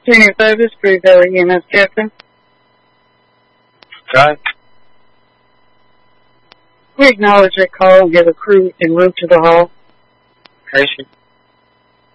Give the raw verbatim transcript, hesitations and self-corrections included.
Senior Service, Green Valley E M S Captain. Right. We acknowledge that call and have a crew en route to the hall. Patient.